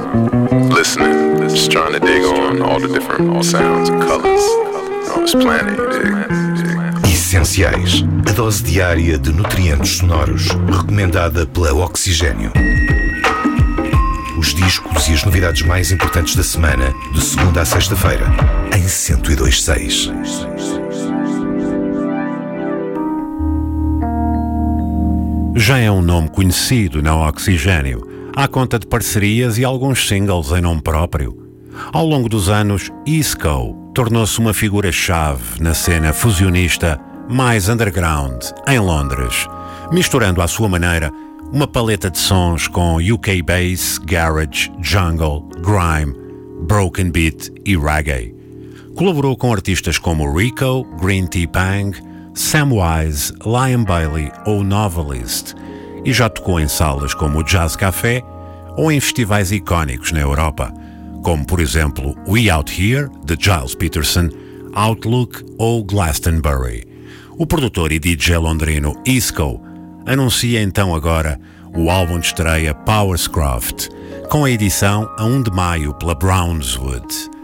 listening, just trying to dig on all the different sounds and colors on this planet, you dig? Essenciais, a dose diária de nutrientes sonoros, recomendada pela Oxigênio. Os discos e as novidades mais importantes da semana, de segunda a sexta-feira, em 102.6. Já é um nome conhecido na Oxigênio, à conta de parcerias e alguns singles em nome próprio. Ao longo dos anos, Isco tornou-se uma figura-chave na cena fusionista mais underground em Londres, misturando à sua maneira uma paleta de sons com UK bass, garage, jungle, grime, broken beat e reggae. Colaborou com artistas como Rico, Green Tea Pang, Samwise, Liam Bailey ou Novelist, e já tocou em salas como o Jazz Café ou em festivais icónicos na Europa, como por exemplo We Out Here, de Giles Peterson, Outlook ou Glastonbury. O produtor e DJ londrino Isco anuncia então agora o álbum de estreia Powerscraft, com a edição a 1 de maio pela Brownswood.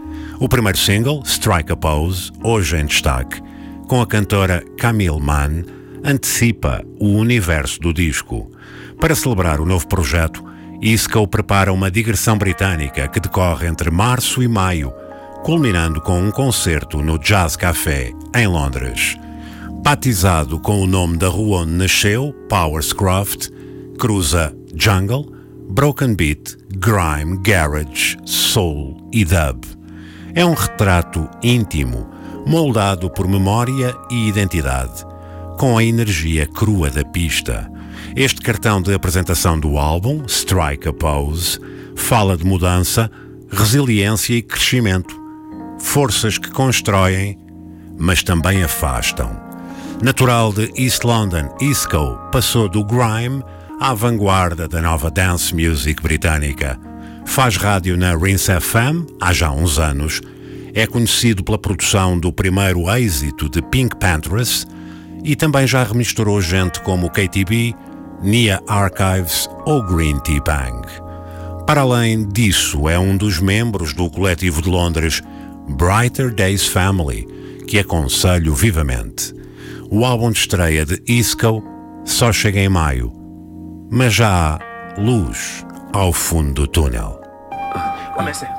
O primeiro single, Strike a Pose, hoje em destaque, com a cantora Camille Mann, antecipa o universo do disco. Para celebrar o novo projeto, Isco prepara uma digressão britânica que decorre entre março e maio, culminando com um concerto no Jazz Café, em Londres. Batizado com o nome da rua onde nasceu, Powerscraft, cruza jungle, broken beat, grime, garage, soul e dub. É um retrato íntimo, moldado por memória e identidade, com a energia crua da pista. Este cartão de apresentação do álbum, Strike a Pose, fala de mudança, resiliência e crescimento, forças que constroem, mas também afastam. Natural de East London, Isco passou do grime à vanguarda da nova dance music britânica. Faz rádio na Rinse FM há já uns anos. É conhecido pela produção do primeiro êxito de Pink Panthers e também já remisturou gente como KTB, Nia Archives ou Green Tea Pang. Para além disso, é um dos membros do coletivo de Londres Brighter Days Family, que aconselho vivamente. O álbum de estreia de Isco só chega em maio, mas já há luz ao fundo do túnel.